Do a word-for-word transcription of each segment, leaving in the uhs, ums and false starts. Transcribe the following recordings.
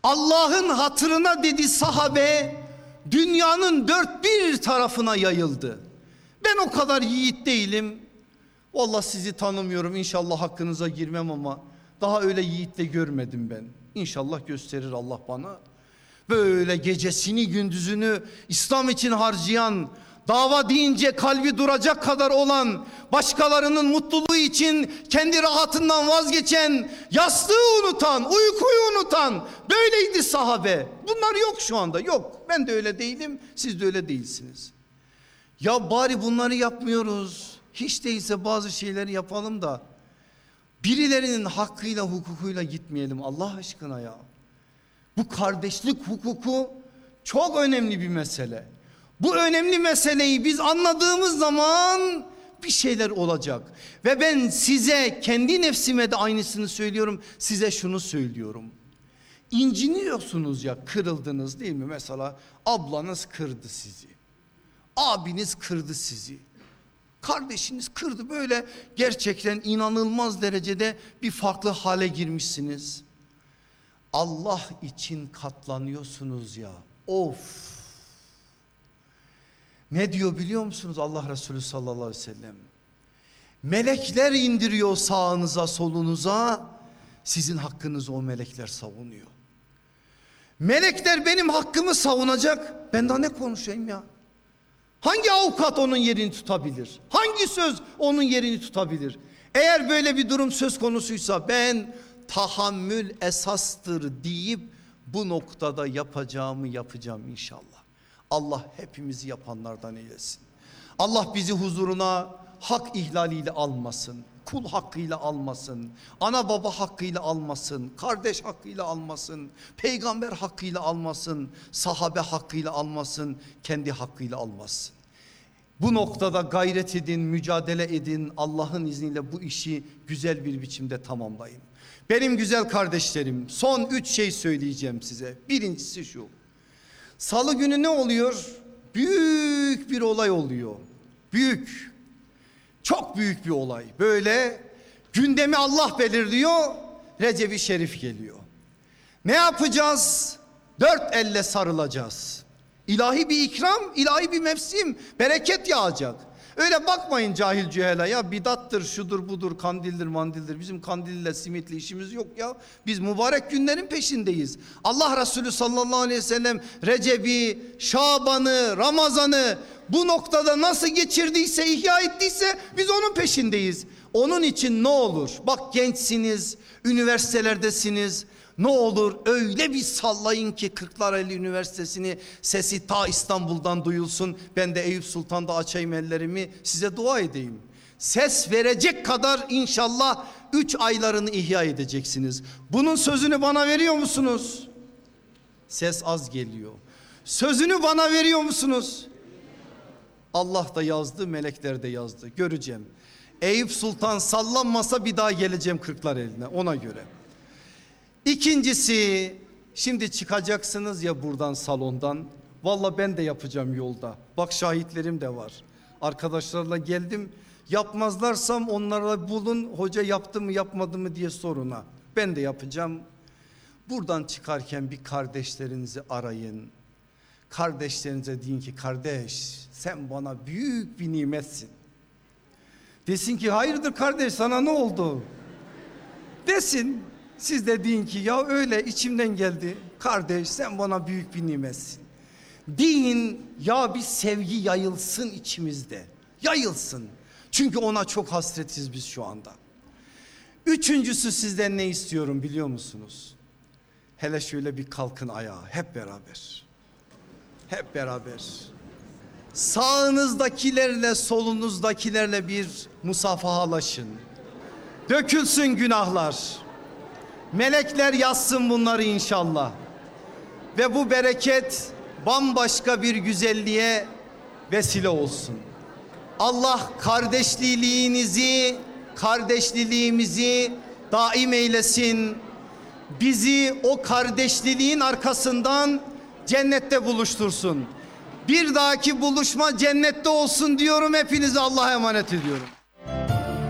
Allah'ın hatırına dedi sahabe, dünyanın dört bir tarafına yayıldı. Ben o kadar yiğit değilim. Vallahi sizi tanımıyorum, inşallah hakkınıza girmem ama daha öyle yiğit de görmedim ben. İnşallah gösterir Allah bana. Böyle gecesini gündüzünü İslam için harcayan, dava deyince kalbi duracak kadar olan, başkalarının mutluluğu için kendi rahatından vazgeçen, yastığı unutan, uykuyu unutan, böyleydi sahabe. Bunlar yok şu anda, yok. Ben de öyle değilim, siz de öyle değilsiniz. Ya bari bunları yapmıyoruz. Hiç değilse bazı şeyleri yapalım da birilerinin hakkıyla hukukuyla gitmeyelim Allah aşkına ya. Bu kardeşlik hukuku çok önemli bir mesele. Bu önemli meseleyi biz anladığımız zaman bir şeyler olacak. Ve ben size, kendi nefsime de aynısını söylüyorum. Size şunu söylüyorum. İnciniyorsunuz ya, kırıldınız değil mi? Mesela ablanız kırdı sizi. Abiniz kırdı sizi. Kardeşiniz kırdı, böyle gerçekten inanılmaz derecede bir farklı hale girmişsiniz. Allah için katlanıyorsunuz ya. Of. Ne diyor biliyor musunuz Allah Resulü sallallahu aleyhi ve sellem? Melekler indiriyor sağınıza solunuza, sizin hakkınızı o melekler savunuyor. Melekler benim hakkımı savunacak, ben daha ne konuşayım ya? Hangi avukat onun yerini tutabilir? Hangi söz onun yerini tutabilir? Eğer böyle bir durum söz konusuysa ben tahammül esastır deyip bu noktada yapacağımı yapacağım inşallah. Allah hepimizi yapanlardan eylesin. Allah bizi huzuruna hak ihlaliyle almasın. Kul hakkıyla almasın. Ana baba hakkıyla almasın. Kardeş hakkıyla almasın. Peygamber hakkıyla almasın. Sahabe hakkıyla almasın. Kendi hakkıyla almasın. Bu noktada gayret edin, mücadele edin. Allah'ın izniyle bu işi güzel bir biçimde tamamlayın. Benim güzel kardeşlerim, son üç şey söyleyeceğim size. Birincisi şu. Salı günü ne oluyor? Büyük bir olay oluyor. Büyük. Çok büyük bir olay. Böyle gündemi Allah belirliyor. Recep-i Şerif geliyor. Ne yapacağız? Dört elle sarılacağız. İlahi bir ikram, ilahi bir mevsim, bereket yağacak. Öyle bakmayın cahil cühela, ya bidattır, şudur budur, kandildir mandildir. Bizim kandille simitli işimiz yok ya. Biz mübarek günlerin peşindeyiz. Allah Resulü sallallahu aleyhi ve sellem Recep'i, Şaban'ı, Ramazan'ı bu noktada nasıl geçirdiyse, ihya ettiyse biz onun peşindeyiz. Onun için ne olur, bak gençsiniz, üniversitelerdesiniz. Ne olur öyle bir sallayın ki Kırklareli Üniversitesi'ni, sesi ta İstanbul'dan duyulsun. Ben de Eyüp Sultan'da açayım ellerimi, size dua edeyim. Ses verecek kadar inşallah üç aylarını ihya edeceksiniz. Bunun sözünü bana veriyor musunuz? Ses az geliyor. Sözünü bana veriyor musunuz? Allah da yazdı, melekler de yazdı. Göreceğim. Eyüp Sultan sallanmasa bir daha geleceğim Kırklareli'ne, ona göre. İkincisi, şimdi çıkacaksınız ya buradan, salondan. Vallahi ben de yapacağım yolda. Bak şahitlerim de var. Arkadaşlarla geldim. Yapmazlarsam onlara bulun, hoca yaptı mı yapmadı mı diye soruna. Ben de yapacağım. Buradan çıkarken bir kardeşlerinizi arayın. Kardeşlerinize deyin ki kardeş, sen bana büyük bir nimetsin. Desin ki hayırdır kardeş, sana ne oldu? Desin. Siz de deyin ki ya öyle içimden geldi. Kardeş sen bana büyük bir nimetsin. Deyin ya, bir sevgi yayılsın içimizde. Yayılsın. Çünkü ona çok hasretiz biz şu anda. Üçüncüsü, sizden ne istiyorum biliyor musunuz? Hele şöyle bir kalkın ayağa hep beraber. Hep beraber. Sağınızdakilerle solunuzdakilerle bir musafahalaşın. Dökülsün günahlar. Melekler yazsın bunları inşallah. Ve bu bereket bambaşka bir güzelliğe vesile olsun. Allah kardeşliğinizi, kardeşliğimizi daim eylesin. Bizi o kardeşliğin arkasından cennette buluştursun. Bir dahaki buluşma cennette olsun diyorum. Hepinizi Allah'a emanet ediyorum.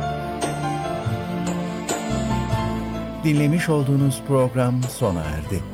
Dinlemiş olduğunuz program sona erdi.